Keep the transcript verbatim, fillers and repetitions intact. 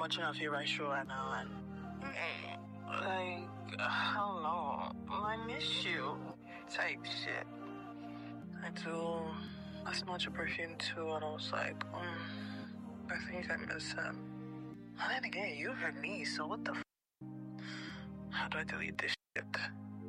watching a favorite show right now, and mm, like I don't know, I miss you type shit. I do. I smelled your perfume too, and I was like, um, I think I miss him. And then again, you heard me, so what the f? How do I delete this shit?